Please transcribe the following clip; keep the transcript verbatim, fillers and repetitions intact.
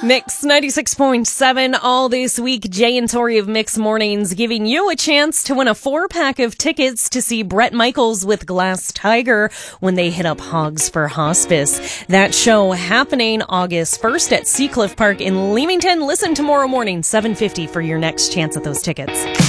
Mix ninety-six point seven all this week. Jay and Tori of Mix Mornings giving you a chance to win a four-pack of tickets to see Bret Michaels with Glass Tiger when they hit up Hogs for Hospice. That show happening August first at Seacliff Park in Leamington. Listen tomorrow morning, seven fifty for your next chance at those tickets.